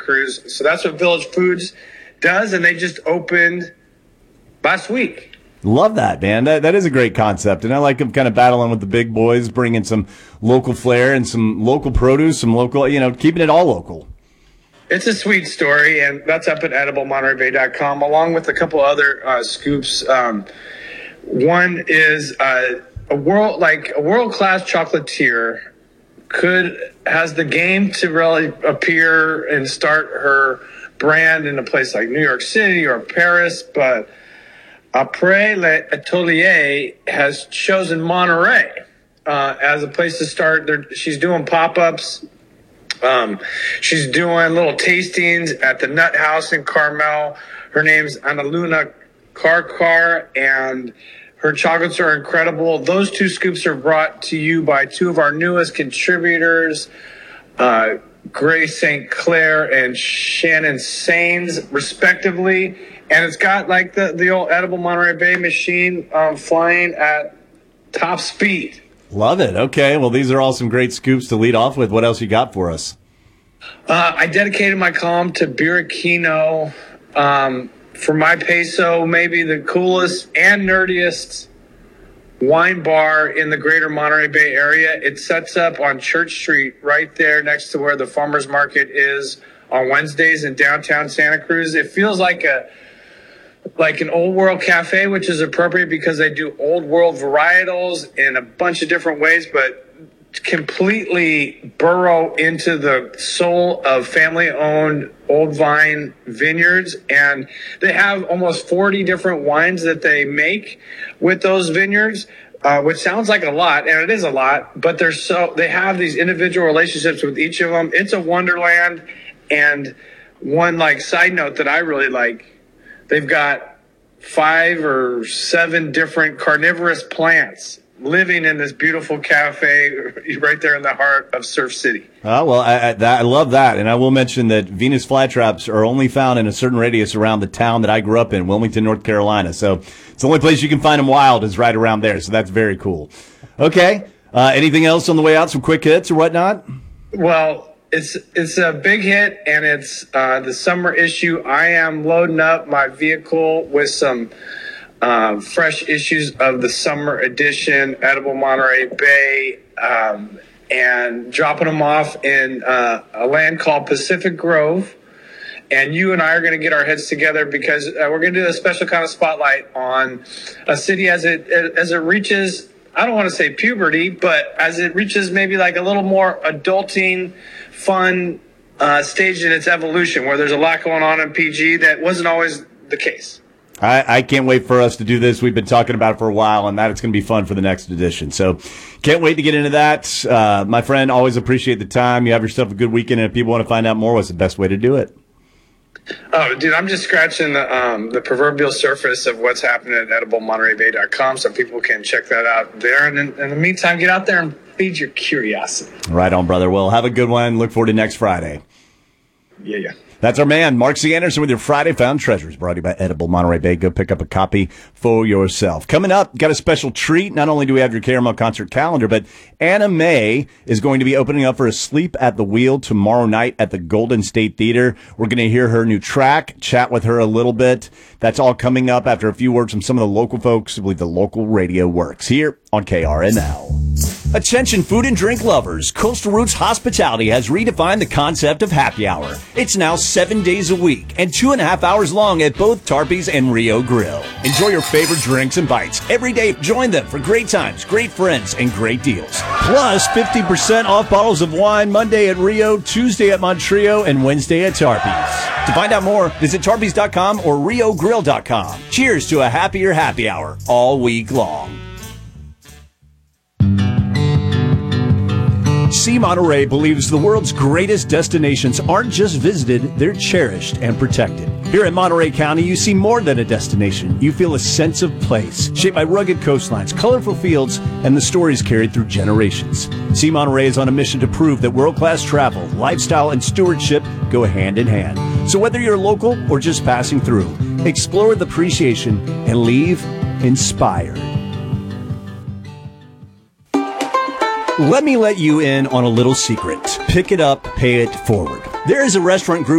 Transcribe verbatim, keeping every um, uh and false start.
Cruz. So that's what Village Foods does, and they just opened last week. Love that, man. That that is a great concept, and I like them kind of battling with the big boys, bringing some local flair and some local produce, some local, you know, keeping it all local. It's a sweet story, and that's up at edible monterey bay dot com, along with a couple other uh, scoops. Um, one is uh, a world like a world class chocolatier could has the game to really appear and start her brand in a place like New York City or Paris, but Après l'Atelier has chosen Monterey uh, as a place to start. They're, she's doing pop-ups. Um, she's doing little tastings at the Nut House in Carmel. Her name's Analuna Karkar, and her chocolates are incredible. Those two scoops are brought to you by two of our newest contributors, uh, Grace Saint Clair and Shannon Sains, respectively. And it's got like the, the old Edible Monterey Bay machine um, flying at top speed. Love it. Okay, well, these are all some great scoops to lead off with. What else you got for us? Uh, I dedicated my column to Birichino. Um, for my peso, maybe the coolest and nerdiest wine bar in the greater Monterey Bay area. It sets up on Church Street right there next to where the farmers market is on Wednesdays in downtown Santa Cruz. It feels like a like an old world cafe, which is appropriate because they do old world varietals in a bunch of different ways, but completely burrow into the soul of family owned Old Vine vineyards. And they have almost forty different wines that they make with those vineyards, uh, which sounds like a lot, and it is a lot, but they're so, they have these individual relationships with each of them. It's a wonderland. And one like side note that I really like, they've got five or seven different carnivorous plants living in this beautiful cafe right there in the heart of Surf City. Oh, well, I, I, that, I love that. And I will mention that Venus flytraps are only found in a certain radius around the town that I grew up in, Wilmington, North Carolina. So it's the only place you can find them wild is right around there. So that's very cool. Okay. Uh, anything else on the way out? Some quick hits or whatnot? Well, It's it's a big hit, and it's uh, the summer issue. I am loading up my vehicle with some uh, fresh issues of the summer edition, Edible Monterey Bay, um, and dropping them off in uh, a land called Pacific Grove. And you and I are going to get our heads together because uh, we're going to do a special kind of spotlight on a city as it as it reaches, I don't want to say puberty, but as it reaches maybe like a little more adulting, fun uh, stage in its evolution, where there's a lot going on in P G that wasn't always the case. I, I can't wait for us to do this. We've been talking about it for a while, and that it's going to be fun for the next edition. So can't wait to get into that. Uh, my friend, always appreciate the time. You have yourself a good weekend, and if people want to find out more, what's the best way to do it? Oh, dude, I'm just scratching the, um, the proverbial surface of what's happening at edible monterey bay dot com, so people can check that out there. And in, in the meantime, get out there and feed your curiosity. Right on, brother. Well, have a good one. Look forward to next Friday. Yeah, yeah. That's our man, Mark C. Anderson, with your Friday Found Treasures, brought to you by Edible Monterey Bay. Go pick up a copy for yourself. Coming up, got a special treat. Not only do we have your Caramel concert calendar, but Anna Mae is going to be opening up for a Sleep at the Wheel tomorrow night at the Golden State Theater. We're going to hear her new track, chat with her a little bit. That's all coming up after a few words from some of the local folks who believe the local radio works here on K R N L. Attention food and drink lovers, Coastal Roots Hospitality has redefined the concept of happy hour. It's now seven days a week and two and a half hours long at both Tarpey's and Rio Grill. Enjoy your favorite drinks and bites every day. Join them for great times, great friends, and great deals. Plus fifty percent off bottles of wine Monday at Rio, Tuesday at Montrio, and Wednesday at Tarpey's. To find out more, visit tarpeys dot com or rio grill dot com. Cheers to a happier happy hour all week long. See Monterey believes the world's greatest destinations aren't just visited, they're cherished and protected. Here in Monterey County, you see more than a destination. You feel a sense of place, shaped by rugged coastlines, colorful fields, and the stories carried through generations. See Monterey is on a mission to prove that world-class travel, lifestyle, and stewardship go hand in hand. So whether you're local or just passing through, explore with appreciation and leave inspired. Let me let you in on a little secret. Pick it up, pay it forward. There is a restaurant group